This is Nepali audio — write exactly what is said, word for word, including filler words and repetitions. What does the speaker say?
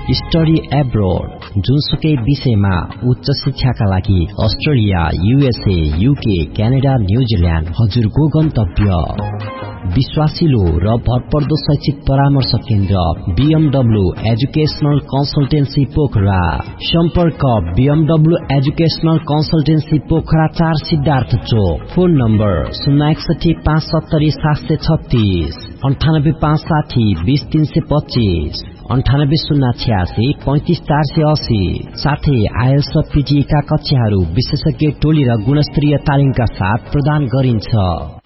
स्टडी एब्रोड जुनसुकै विषयमा उच्च शिक्षाका लागि Australia, USA, UK, Canada, New Zealand हजुरको गन्तव्य। विश्वासिलो र भरपर्दो शैक्षिक परामर्श केन्द्र बीएमडब्ल्यू एजुकेशनल कन्सल्टेन्सी पोखरा। सम्पर्क बीएमडब्ल्यू एजुकेशनल कन्सल्टेन्सी पोखरा चार सिद्धार्थ चोक। फोन नम्बर शून्य एकसठी पाँच सत्तरी सात सय छत्तीस अन्ठानब्बे पाँच साठी बीस तीन सय पच्चीस अन्ठानब्बे शून्य छ्यासी पैंतिस चार सय अस्सी। साथै आइएल्स र पीजी का कक्षाहरू विशेषज्ञ टोली र गुणस्तरीय तालिमका साथ प्रदान गरिन्छ।